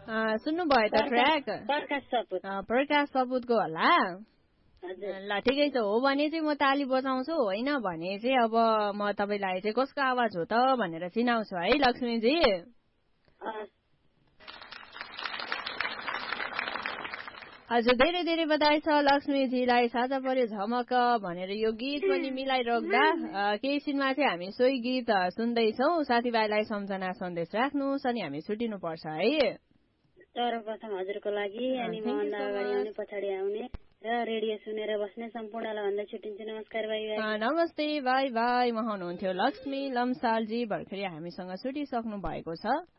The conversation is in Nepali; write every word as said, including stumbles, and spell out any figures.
सुन्नुभयो त ट्र्याक प्रकाश सपुत प्रकाश सपुतको होला ल ठिकै छ हो भने चाहिँ म ताली बजाउँछु होइन भने चाहिँ अब म तपाईँलाई चाहिँ कसको आवाज हो त भनेर चिनाउँछु है लक्ष्मीजी हजुर धेरै धेरै बधाई छ लक्ष्मीजीलाई साझा पर्यो झमक भनेर यो गीत पनि मिलाइराख्दा केही छिनमा चाहिँ हामी सोही गीत सुन्दैछौँ साथीभाइलाई सम्झना सन्देश राख्नुहोस् अनि हामी छुट्टिनु पर्छ है सर्वप्रथम हजुरको लागि अनि मभन्दा अगाडि आउने पछाडि आउने र रेडियो सुनेर बस्ने सम्पूर्णलाई भन्दै छुट्टिन्छु नमस्कार बाई बाई नमस्ते बाई बाई म हुनुहुन्थ्यो लक्ष्मी लम्सालजी भर्खरै हामीसँग छुटिसक्नु भएको छ